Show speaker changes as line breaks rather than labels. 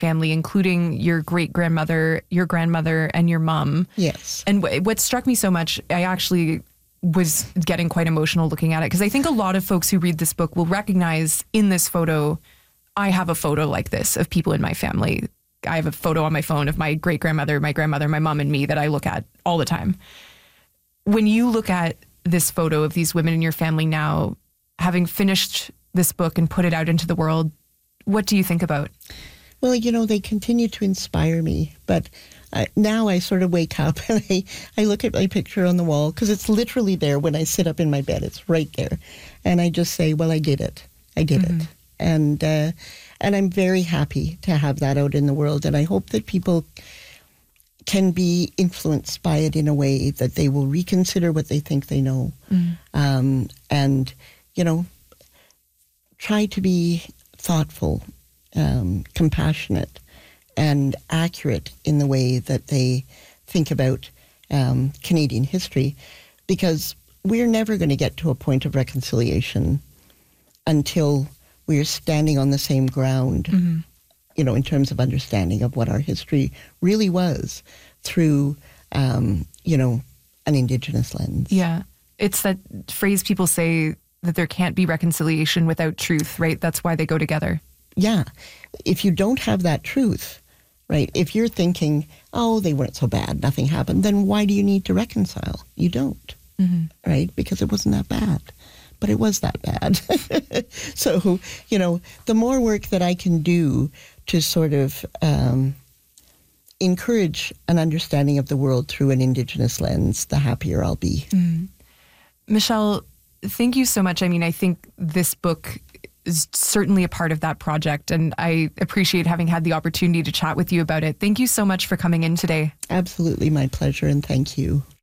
family, including your great-grandmother, your grandmother, and your mom.
Yes.
And what struck me so much, I actually was getting quite emotional looking at it, because I think a lot of folks who read this book will recognize in this photo, I have a photo like this of people in my family. I have a photo on my phone of my great-grandmother, my grandmother, my mom, and me that I look at all the time. When you look at this photo of these women in your family now, having finished this book and put it out into the world, what do you think about?
Well, they continue to inspire me, but now I sort of wake up and I look at my picture on the wall, because it's literally there when I sit up in my bed. It's right there. And I just say, well, I did it. I did it. And I'm very happy to have that out in the world. And I hope that people can be influenced by it in a way that they will reconsider what they think they know. And, try to be thoughtful, compassionate, and accurate in the way that they think about Canadian history, because we're never going to get to a point of reconciliation until we're standing on the same ground, in terms of understanding of what our history really was through, an Indigenous lens.
Yeah. It's that phrase people say that there can't be reconciliation without truth, right? That's why they go together.
Yeah. If you don't have that truth, right, if you're thinking, oh, they weren't so bad, nothing happened, then why do you need to reconcile? You don't, right? Because it wasn't that bad. But it was that bad. So, the more work that I can do to sort of encourage an understanding of the world through an Indigenous lens, the happier I'll be.
Michelle, thank you so much. I mean, I think this book is certainly a part of that project, and I appreciate having had the opportunity to chat with you about it. Thank you so much for coming in today.
Absolutely my pleasure, and thank you.